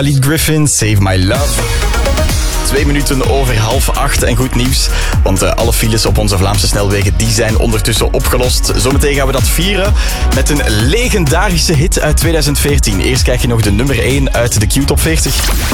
Lied Griffin, Save My Love. 2 minuten over 7:30 en goed nieuws, want alle files op onze Vlaamse snelwegen die zijn ondertussen opgelost. Zometeen gaan we dat vieren met een legendarische hit uit 2014. Eerst krijg je nog de nummer 1 uit de Q-top 40.